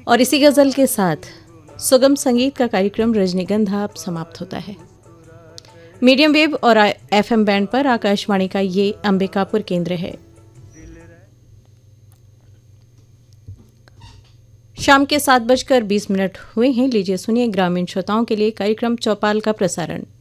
और इसी गज़ल के साथ सुगम संगीत का कार्यक्रम रजनीगंधा अब समाप्त होता है। मीडियम वेव और एफएम बैंड पर आकाशवाणी का ये अंबिकापुर केंद्र है। शाम के 7:20 हुए हैं। लीजिए सुनिए ग्रामीण श्रोताओं के लिए कार्यक्रम चौपाल का प्रसारण।